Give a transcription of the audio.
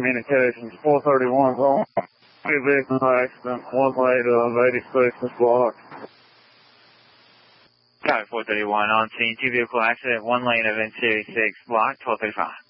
communications, 431's on. Two vehicle accident, one lane of 86 is blocked. Got it, 431 on scene, two vehicle accident, one lane of N86 blocked, 1235.